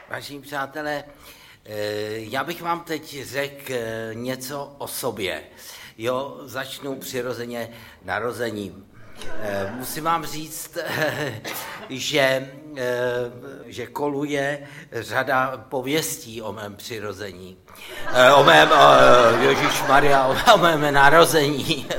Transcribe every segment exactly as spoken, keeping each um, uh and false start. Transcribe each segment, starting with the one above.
Vážení přátelé, já bych vám teď řekl něco o sobě. Jo, začnu přirozeně narozením. Musím vám říct, že, že koluje řada pověstí o mém přirození. O mém, ježišmarja, o mém narození.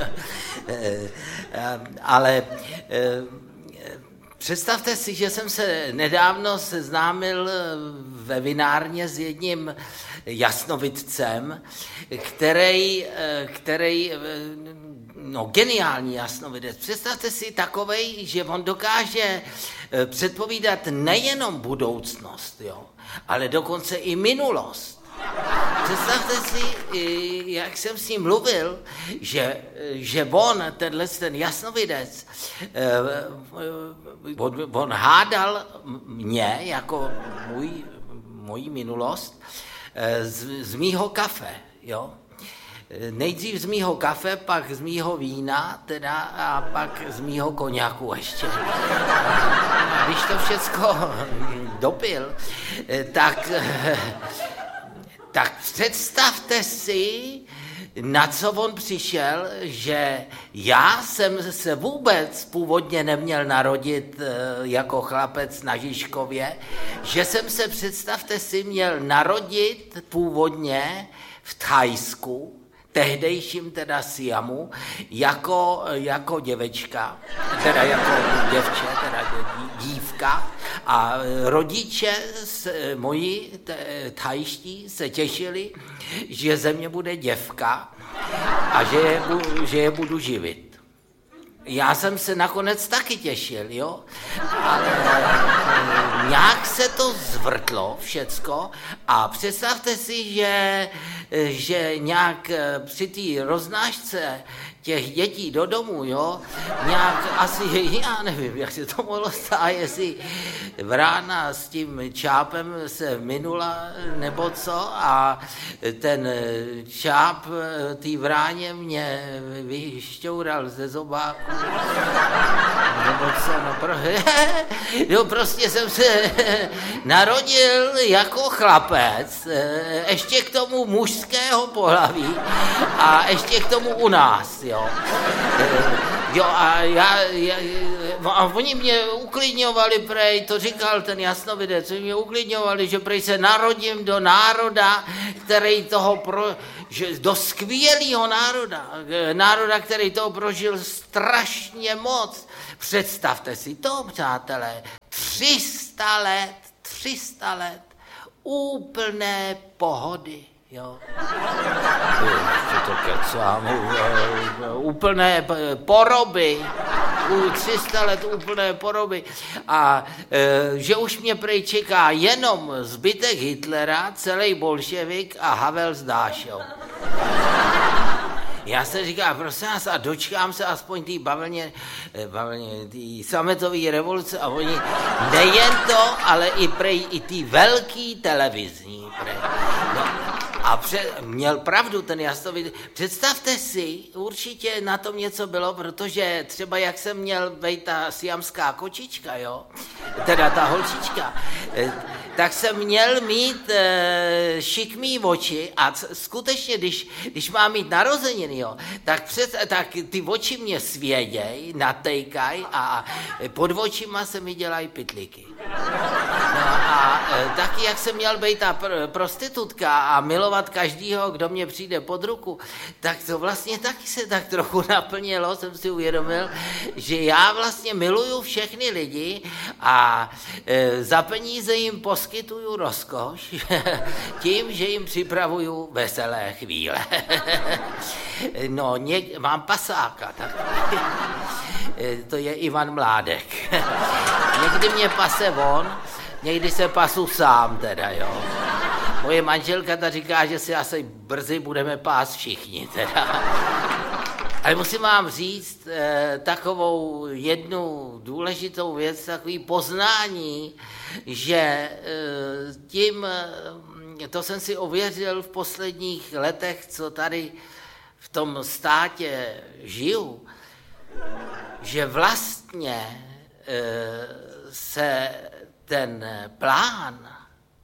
Ale představte si, že jsem se nedávno seznámil ve vinárně s jedním jasnovidcem, který, který no geniální jasnovidec. Představte si takovej, že on dokáže předpovídat nejenom budoucnost, jo, ale dokonce i minulost. Představte si, jak jsem s ním mluvil, že, že on, tenhle ten jasnovidec, on, on hádal mě jako můj, moji minulost z, z mýho kafe, jo. Nejdřív z mýho kafe, pak z mýho vína, teda, a pak z mýho koněku ještě. A když to všecko dopil, tak... Tak představte si, na co on přišel, že já jsem se vůbec původně neměl narodit jako chlapec na Žižkově, že jsem se, představte si, měl narodit původně v Thajsku, tehdejším teda Siamu, jako, jako děvečka, teda jako děvče, teda dívka, a rodiče s, moji thajští se těšili, že ze mě bude děvka a že je, že je budu živit. Já jsem se nakonec taky těšil, jo, ale nějak se to zvrtlo všecko a představte si, že, že nějak při té roznášce těch dětí do domu, jo, nějak asi, já nevím, jak se to mohlo stát, jestli vrána s tím čápem se minula, nebo co, a ten čáp té vráně mě vyšťoural ze zobáku, nebo co, no, pro, jo, prostě jsem se narodil jako chlapec, ještě k tomu mužského pohlaví a ještě k tomu u nás, jo. Jo, a já, já a oni mě uklidňovali, prej, to říkal ten jasnovidec, oni mě uklidňovali, že prej se narodím do národa, který toho pro, že do skvělého národa, národa, který toho prožil strašně moc. Představte si to, přátelé, tři sta let, tři sta let úplné pohody. Jo. To kecám, úplné poroby, tři sta let úplné poroby. A e, že už mě prej čeká jenom zbytek Hitlera, celý bolševik a Havel s Dášou. Já se říkám, prosím vás, a dočkám se aspoň té bavlně, bavlně té sametové revoluce a oni nejen to, ale i prej, i ty velký televizní prej. No, a před, měl pravdu ten jasnovidec. Představte si, určitě na tom něco bylo, protože třeba jak jsem měl být ta siamská kočička, jo, teda ta holčička, tak jsem měl mít e, šikmý oči a c- skutečně, když, když mám mít narozeniny, jo, tak, před, tak ty oči mě svěděj, natejkaj a pod očima se mi dělají pytlíky. No a e, taky, jak jsem měl být ta pr- prostitutka a milovat každýho, kdo mě přijde pod ruku, tak to vlastně taky se tak trochu naplnilo, jsem si uvědomil, že já vlastně miluju všechny lidi a e, za peníze jim poskytuju rozkoš tím, že jim připravuju veselé chvíle. No, něk- mám pasáka, tak to je Ivan Mládek. Někdy mě pase on, někdy se pasu sám teda, jo. Moje manželka ta říká, že si asi brzy budeme pást všichni teda. Ale musím vám říct eh, takovou jednu důležitou věc, takový poznání, že eh, tím, eh, to jsem si ověřil v posledních letech, co tady v tom státě žiju, že vlastně e, se ten plán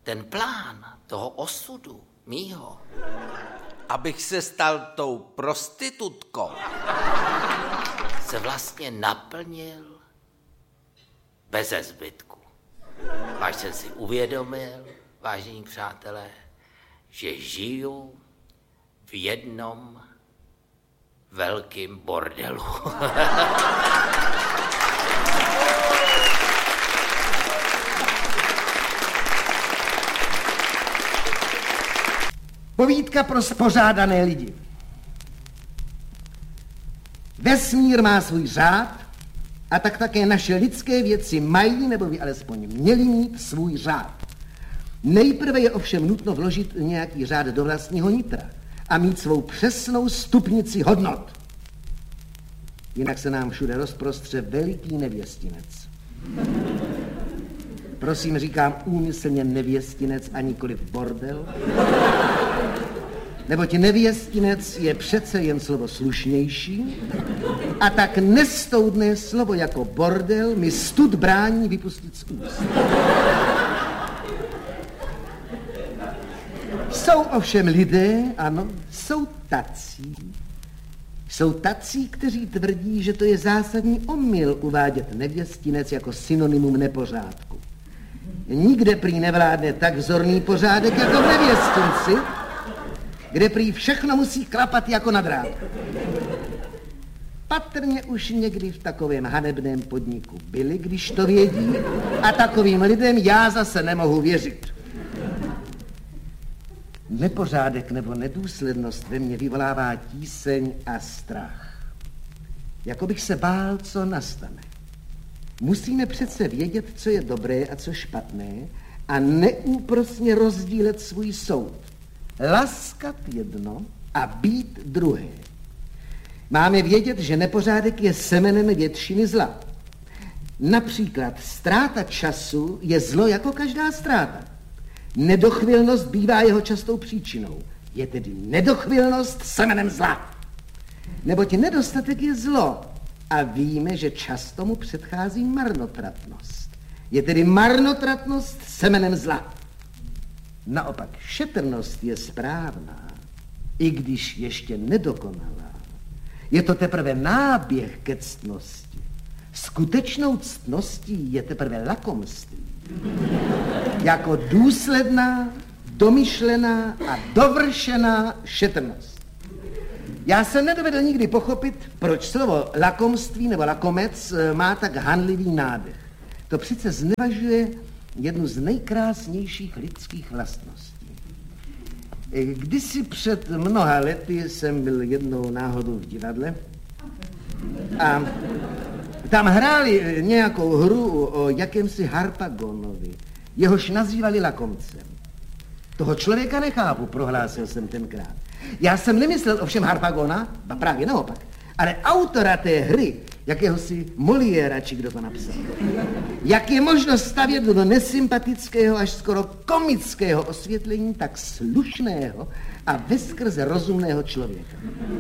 ten plán toho osudu mýho, abych se stal tou prostitutkou, se vlastně naplnil beze zbytku. Až jsem si uvědomil, vážení přátelé, že žiju v jednom velkým bordelu. Povídka pro spořádané lidi. Vesmír má svůj řád a tak také naše lidské věci mají, nebo by alespoň měly mít svůj řád. Nejprve je ovšem nutno vložit nějaký řád do vlastního nitra a mít svou přesnou stupnici hodnot. Jinak se nám všude rozprostře veliký nevěstinec. Prosím, říkám úmyslně nevěstinec a nikoliv bordel. Neboť nevěstinec je přece jen slovo slušnější a tak nestoudné slovo jako bordel mi stud brání vypustit z úst. Jsou ovšem lidé, ano, jsou tací. Jsou tací, kteří tvrdí, že to je zásadní omyl uvádět nevěstinec jako synonymum nepořádku. Nikde prý nevládne tak vzorný pořádek jako v nevěstinci, kde prý všechno musí klapat jako na drát. Patrně už někdy v takovém hanebném podniku byli, když to vědí, a takovým lidem já zase nemohu věřit. Nepořádek nebo nedůslednost ve mně vyvolává tíseň a strach. Jako bych se bál, co nastane. Musíme přece vědět, co je dobré a co špatné a neúprosně rozdílet svůj soud. Laskat jedno a být druhé. Máme vědět, že nepořádek je semenem většiny zla. Například ztráta času je zlo jako každá ztráta. Nedochvilnost bývá jeho častou příčinou. Je tedy nedochvilnost semenem zla. Neboť nedostatek je zlo a víme, že často mu předchází marnotratnost. Je tedy marnotratnost semenem zla. Naopak šetrnost je správná, i když ještě nedokonalá. Je to teprve náběh ke ctnosti. Skutečnou ctností je teprve lakomství. Jako důsledná, domyšlená a dovršená šetrnost. Já jsem nedovedl nikdy pochopit, proč slovo lakomství nebo lakomec má tak hanlivý nádech. To přece znevažuje jednu z nejkrásnějších lidských vlastností. Kdysi před mnoha lety jsem byl jednou náhodou v divadle a tam hráli nějakou hru o jakémsi Harpagonovi, jehož nazývali lakomcem. Toho člověka nechápu, prohlásil jsem tenkrát. Já jsem nemyslel ovšem Harpagona, ba právě naopak, ale autora té hry, jakéhosi Moliéra, či kdo to napsal. Jak je možno stavět do nesympatického až skoro komického osvětlení tak slušného a veskrze rozumného člověka.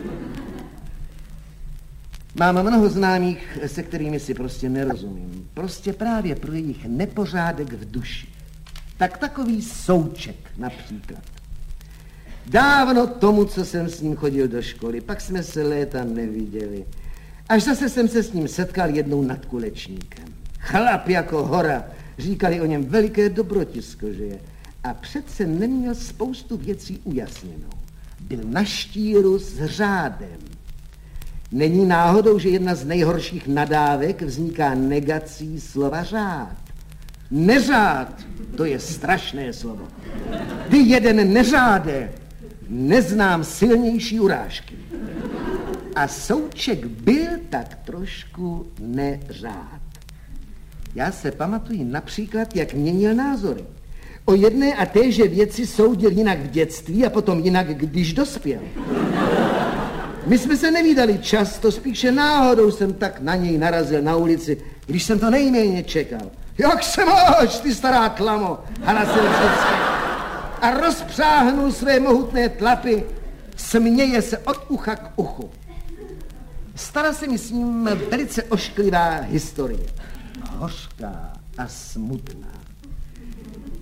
Mám mnoho známých, se kterými si prostě nerozumím. Prostě právě pro jejich nepořádek v duši. Tak takový Souček například. Dávno tomu, co jsem s ním chodil do školy, pak jsme se léta neviděli. Až zase jsem se s ním setkal jednou nad Kulečníkem. Chlap jako hora, říkali o něm veliké dobrotisko, že je. A přece neměl spoustu věcí ujasněnou. Byl na štíru s řádem. Není náhodou, že jedna z nejhorších nadávek vzniká negací slova řád. Neřád, to je strašné slovo. Ty jeden neřáde, neznám silnější urážky. A Souček byl tak trošku neřád. Já se pamatuji například, jak měnil názory. O jedné a téže věci soudil jinak v dětství a potom jinak, když dospěl. My jsme se nevídali často, spíše náhodou jsem tak na něj narazil na ulici, když jsem to nejméně čekal. Jak se máš, ty stará tlamo, hlasil vždycky. A rozpřáhnul své mohutné tlapy, směje se od ucha k uchu. Stala se mi s ním velice ošklivá historie. Hořká a smutná.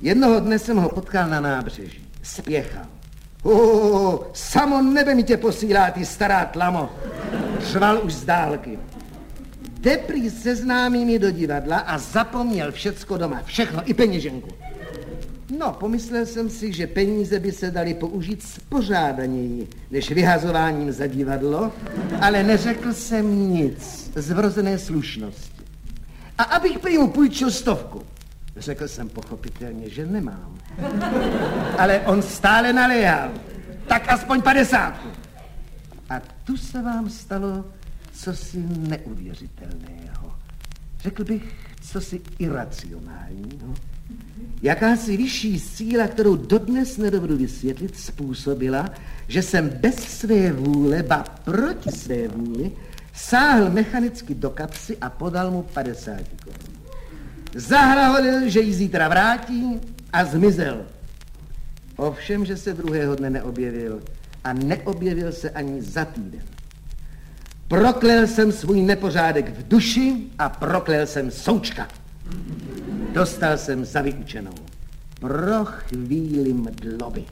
Jednoho dne jsem ho potkal na nábřeží. Spěchal. Oh, samo nebe mi tě posílá, ty stará tlamo. Řval už z dálky. Jde prý seznámí mi do divadla a zapomněl všecko doma. Všechno, i peněženku. No, pomyslel jsem si, že peníze by se daly použít spořádaněji, než vyhazováním za divadlo, ale neřekl jsem nic z vrozené slušnosti. A abych prý mu půjčil stovku. Řekl jsem pochopitelně, že nemám. Ale on stále naléhal. Tak aspoň padesátku. A tu se vám stalo cosi neuvěřitelného. Řekl bych, cosi iracionálního. Jakási vyšší síla, kterou dodnes nedovedu vysvětlit, způsobila, že jsem bez své vůle, ba proti své vůli, sáhl mechanicky do kapsy a podal mu padesát korun. Zahlaholil, že ji zítra vrátí a zmizel. Ovšem, že se druhého dne neobjevil a neobjevil se ani za týden. Proklel jsem svůj nepořádek v duši a proklel jsem Součka. Dostal jsem za vyučenou. Pro chvíli mdloby.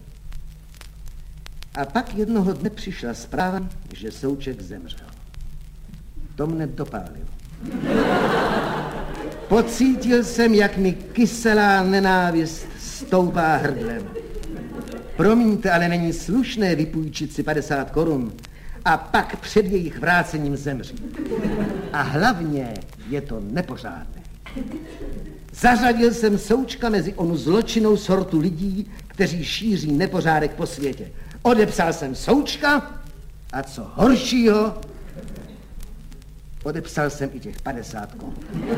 A pak jednoho dne přišla zpráva, že Souček zemřel. To mne dopálilo. Pocítil jsem, jak mi kyselá nenávist stoupá hrdlem. Promiňte, ale není slušné vypůjčit si padesát korun a pak před jejich vrácením zemřít. A hlavně je to nepořádné. Zařadil jsem Součka mezi onu zločinnou sortu lidí, kteří šíří nepořádek po světě. Odepsal jsem Součka a co horšího, odepsal jsem i těch padesát korun.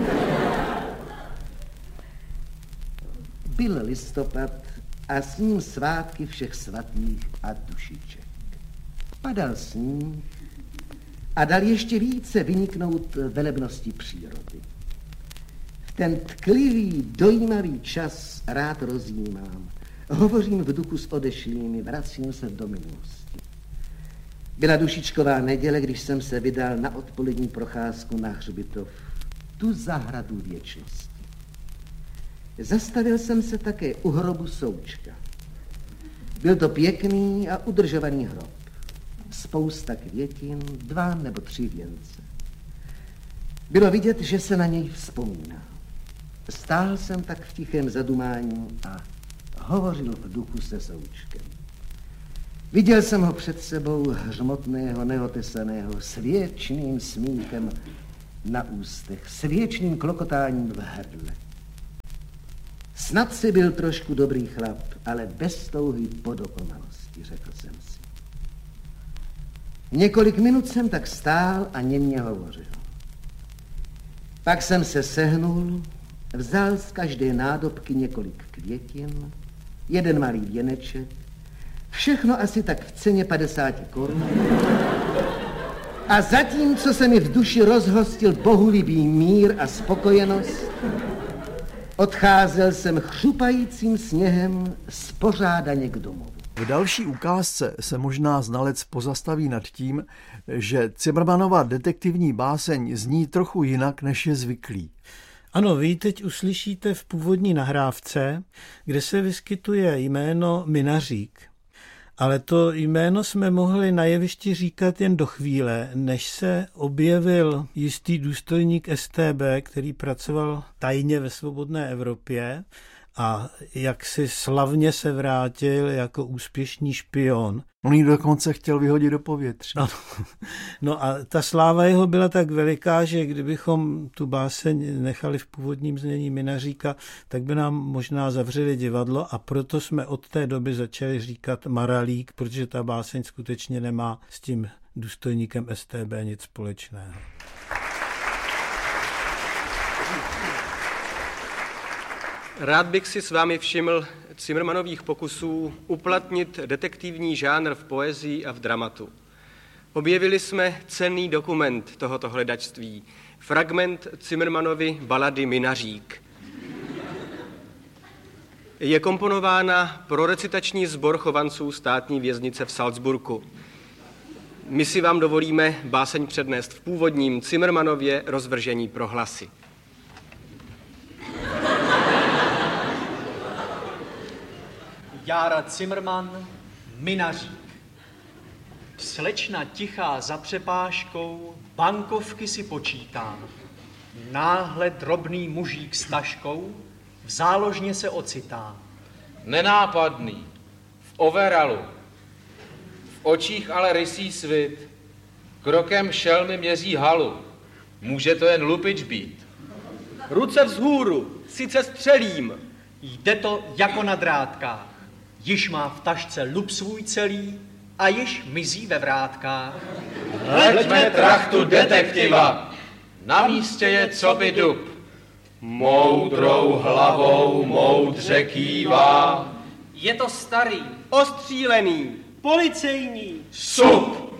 Byl listopad a s ním svátky všech svatých a dušiček. Padal sníh a dal ještě více vyniknout velebnosti přírody. V ten tklivý, dojímavý čas rád rozjímám. Hovořím v duchu s odešlými, vracím se do minulosti. Byla dušičková neděle, když jsem se vydal na odpolední procházku na hřbitov, tu zahradu věčnosti. Zastavil jsem se také u hrobu Součka. Byl to pěkný a udržovaný hrob. Spousta květin, dva nebo tři věnce. Bylo vidět, že se na něj vzpomíná. Stál jsem tak v tichém zadumání a hovořil v duchu se Součkem. Viděl jsem ho před sebou hřmotného, neotesaného, s věčným smíchem na ústech, s věčným klokotáním v hrdle. Snad si byl trošku dobrý chlap, ale bez touhy po dokonalosti, řekl jsem si. Několik minut jsem tak stál a němě hovořil. Pak jsem se sehnul, vzal z každé nádobky několik květin, jeden malý věneček, všechno asi tak v ceně padesát korun. A zatímco se mi v duši rozhostil bohulibý mír a spokojenost, odcházel jsem chřupajícím sněhem spořádaně k domovu. V další ukázce se možná znalec pozastaví nad tím, že Cimrmanova detektivní báseň zní trochu jinak, než je zvyklý. Ano, vy teď uslyšíte v původní nahrávce, kde se vyskytuje jméno Minařík. Ale to jméno jsme mohli na jevišti říkat jen do chvíle, než se objevil jistý důstojník S T B, který pracoval tajně ve svobodné Evropě a jak si slavně se vrátil jako úspěšný špion. On jí dokonce chtěl vyhodit do povětří. Ano. No a ta sláva jeho byla tak veliká, že kdybychom tu báseň nechali v původním znění Minaříka, tak by nám možná zavřeli divadlo a proto jsme od té doby začali říkat Maralík, protože ta báseň skutečně nemá s tím důstojníkem S T B nic společného. Rád bych si s vámi všiml Cimrmanových pokusů uplatnit detektivní žánr v poezii a v dramatu. Objevili jsme cenný dokument tohoto hledačství, fragment Cimrmanovy balady Minařík. Je komponována pro recitační sbor chovanců státní věznice v Salzburgu. My si vám dovolíme báseň přednést v původním Cimrmanově rozvržení pro hlasy. Jára Cimrman, minařík. Slečna tichá za přepážkou, bankovky si počítá. Náhle drobný mužík s taškou v záložně se ocitá. Nenápadný, v overalu, v očích ale rysí svit, krokem šelmy měří halu. Může to jen lupič být. Ruce vzhůru, sice střelím. Jde to jako na drátkách. Již má v tašce lup svůj celý a již mizí ve vrátkách. Hleďme trachtu detektiva, na místě je co by dub. Moudrou hlavou moudře kývá. Je to starý, Ostřílený. Policejní. Sup!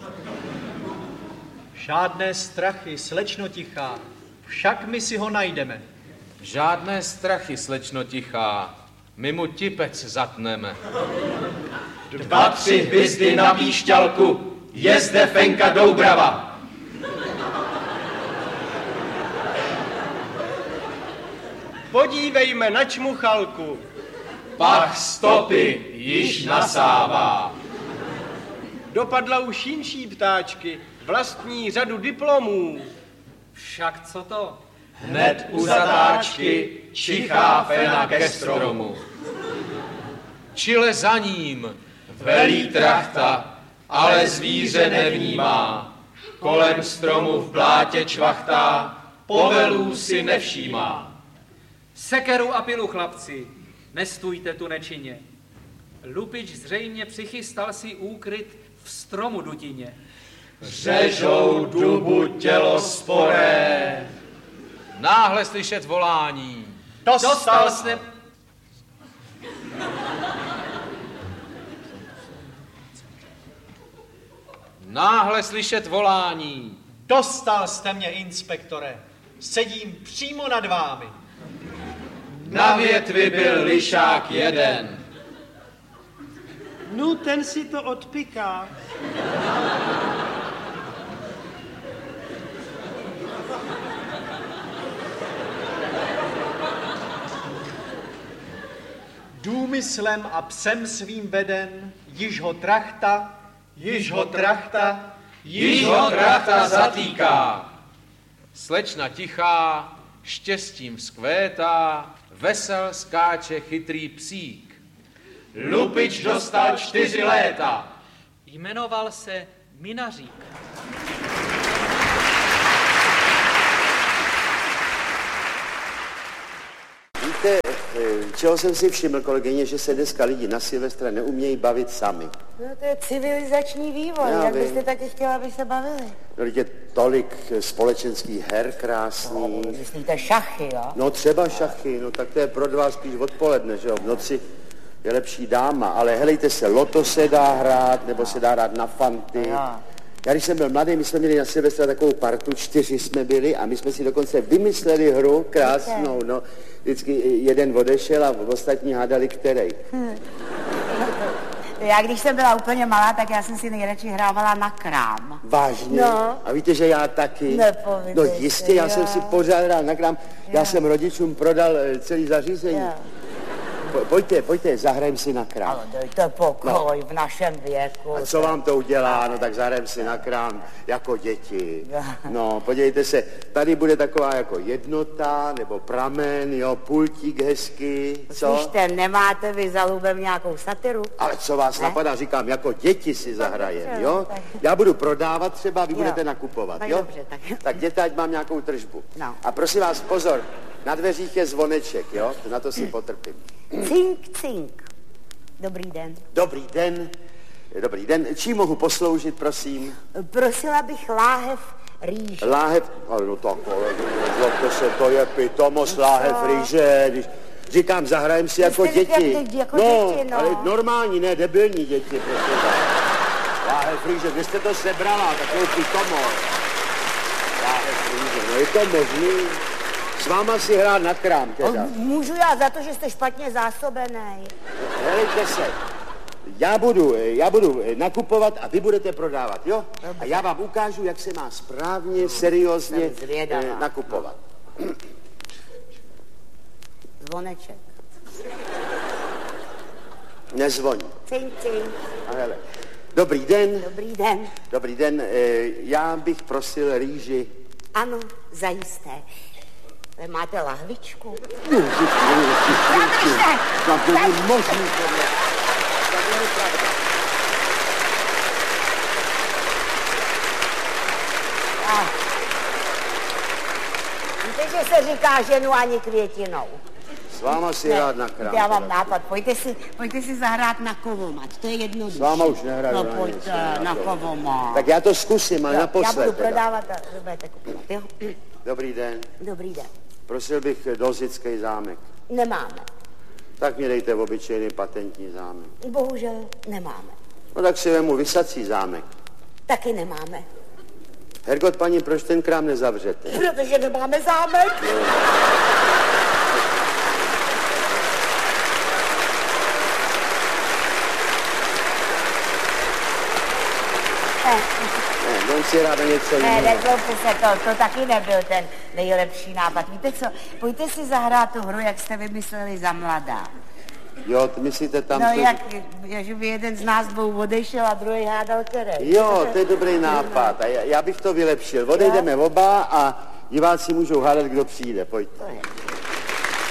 Žádné strachy, slečno tichá, však my si ho najdeme. Žádné strachy, slečno tichá, my mu tipec zatneme. Dva, tři hvězdy na píšťalku, je zde Fenka Doubrava. Podívejme na čmuchalku. Pach stopy již nasává. Dopadla už jinší ptáčky, vlastní řadu diplomů. však co to? Hned u zatáčky čichá fena ke stromu. Čile za ním velí trachta, ale zvíře nevnímá. Kolem stromu v blátě čvachtá, povelů si nevšímá. Sekeru a pilu, chlapci, nestůjte tu nečinně. Lupič zřejmě přichystal si úkryt v stromu dutině. Řežou dubu tělo sporé. Náhle slyšet volání. Dostal, Dostal jste... Náhle slyšet volání. Dostal jste mě, inspektore. Sedím přímo nad vámi. Na větvi byl lišák jeden. No, ten si to odpiká. Důmyslem a psem svým veden, již ho trachta, již ho trachta, Již ho trachta zatýká. Slečna tichá, štěstím vzkvétá, vesel skáče chytrý psík. Lupič dostal čtyři léta. Jmenoval se Minařík. Víte, čeho jsem si všiml, kolegyně, že se dneska lidi na Silvestra neumějí bavit sami. No to je civilizační vývoj, Já jak vím. byste taky chtěla, aby se bavili. No, je tolik společenských her krásných. No, myslíte šachy, jo? No třeba šachy, no tak to je pro dva spíš odpoledne, že jo, v noci je lepší dáma, ale helejte se, loto se dá hrát, nebo se dá hrát na fanty. No. Já když jsem byl mladý, my jsme měli na Silvestra takovou partu, čtyři jsme byli a my jsme si dokonce vymysleli hru krásnou, no. Vždycky jeden odešel a ostatní hádali kterej. Hm. Já když jsem byla úplně malá, tak já jsem si nejradši hrávala na krám. Vážně? No. A víte, že já taky? Nepovídejte, No jistě, já jo. jsem si pořád hrál na krám. Já Jo. jsem rodičům prodal eh, celý zařízení. Jo. Po, pojďte, pojďte, zahrajeme si na krám. Ale dejte pokoj v našem věku. A co vám to udělá? No tak zahrajeme si na krám jako děti. Jo. No, podívejte se, tady bude taková jako jednota, nebo pramen, jo, pultík hezky, co? Slyšte, nemáte vy za lubem nějakou satiru? Ale co vás Ne? napadá, říkám, jako děti si zahrajem, dobře, jo? tak- Já budu prodávat třeba, vy Jo. budete nakupovat, Tak jo? dobře, tak- Tak jděte, ať mám nějakou tržbu. No. A prosím vás, pozor, na dveřích je zvoneček, jo? Na to si potrpím. Cink, cink. Dobrý den. Dobrý den, dobrý den. Čím mohu posloužit, prosím? Prosila bych láhev rýže. Láhev, ale no tak, kolego, nezlobte se, to je pitomost, láhev rýže, když říkám, zahrajem si jako jste říkal, děti. jak- jako no, děti, no. ale normální, ne debilní děti, prosím vás. Láhev rýže, kde jste to sebrala, takovou pitomost. Láhev rýže, no je to možný? S váma si hrát na krám teda. Můžu já za to, že jste špatně zásobený. Helejte se, já budu, já budu nakupovat a vy budete prodávat, jo? A já vám ukážu, jak se má správně, seriózně Jsem zvědavá. eh, nakupovat. Zvoneček. nezvoní. Cink, cink. A hele. Dobrý den. Dobrý den. Dobrý den. E, já bych prosil rýži. Ano, zajisté. Vy máte lahvičku? No, to není možný. To není pravda. Víte, že se říká ženu ani květinou. S váma si ne, rád na krám. Já mám nápad, pojďte si, pojďte si zahrát na kovomat, to je jednodušší. S váma už nehraju. No pojďte na, na kovomat. Tak já to zkusím, ale naposled. Já budu prodávat a vy budete kupovat, jo? Dobrý den. Dobrý den. Prosil bych Dolzický zámek. Nemáme. Tak mi dejte obyčejný patentní zámek. Bohužel nemáme. No tak si vemu Vysací zámek. Taky nemáme. Hergot, paní, proč ten krám nezavřete? Protože nemáme zámek. Ne, on si ráda něco jiného. Ne, nezlobte se, to, to taky nebyl ten nejlepší nápad. Víte co, pojďte si zahrát tu hru, jak jste vymysleli za mladá. Jo, myslíte tam... No to... jak, že by jeden z nás dvou odešel a druhý hádal který. Jo, to je dobrý nápad. A já, já bych to vylepšil. Odejdeme oba a diváci můžou hádat, kdo přijde. Pojďte.